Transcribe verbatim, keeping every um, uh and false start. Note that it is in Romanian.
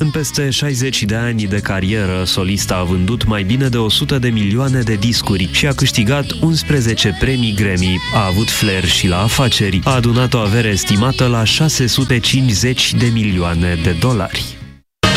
În peste șaizeci de ani de carieră, solista a vândut mai bine de o sută de milioane de discuri și a câștigat unsprezece premii Grammy. A avut flair și la afaceri. A adunat o avere estimată la șase sute cincizeci de milioane de dolari.